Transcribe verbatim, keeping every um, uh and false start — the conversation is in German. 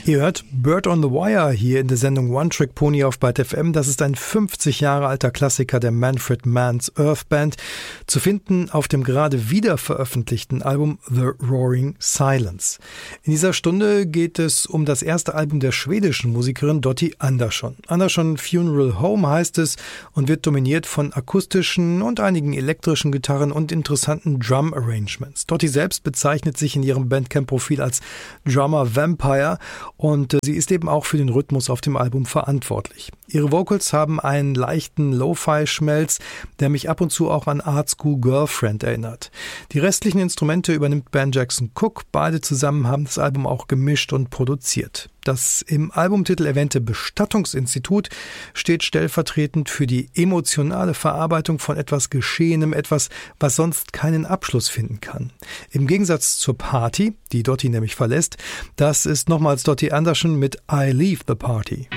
Ihr hört Bird on the Wire hier in der Sendung One Trick Pony auf Byte F M. Das ist ein fünfzig Jahre alter Klassiker der Manfred Mann's Earth Band, zu finden auf dem gerade wieder veröffentlichten Album The Roaring Silence. In dieser Stunde geht es um das erste Album der schwedischen Musikerin Dottie Andersson. Andersson Funeral Home heißt es und wird dominiert von akustischen und einigen elektrischen Gitarren und interessanten Drum-Arrangements. Dottie selbst bezeichnet sich in ihrem Bandcamp-Profil als Drummer Vampire und sie ist eben auch für den Rhythmus auf dem Album verantwortlich. Ihre Vocals haben einen leichten Lo-Fi-Schmelz, der mich ab und zu auch an Art School Girlfriend erinnert. Die restlichen Instrumente übernimmt Ben Jackson Cook. Beide zusammen haben das Album auch gemischt und produziert. Das im Albumtitel erwähnte Bestattungsinstitut steht stellvertretend für die emotionale Verarbeitung von etwas Geschehenem, etwas, was sonst keinen Abschluss finden kann. Im Gegensatz zur Party, die Dottie nämlich verlässt, das ist nochmals Dottie Andersson mit I Leave the Party.